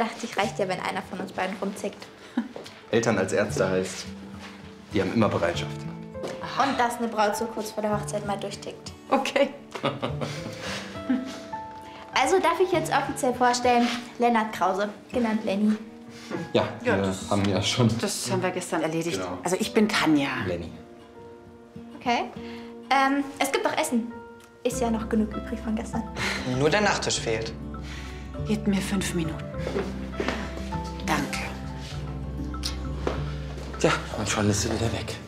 dachte ich, reicht ja, wenn einer von uns beiden rumzickt. Eltern als Ärzte heißt, die haben immer Bereitschaft. Und dass eine Braut so kurz vor der Hochzeit mal durchtickt. Okay. Also darf ich jetzt offiziell vorstellen, Lennart Krause, genannt Lenny. Ja, wir haben ja schon. Das haben wir gestern erledigt. Genau. Also ich bin Tanja. Lenny. Okay. Es gibt auch Essen. Ist ja noch genug übrig von gestern. Nur der Nachtisch fehlt. Gebt mir 5 Minuten. Danke. Ja, und schon ist sie wieder weg.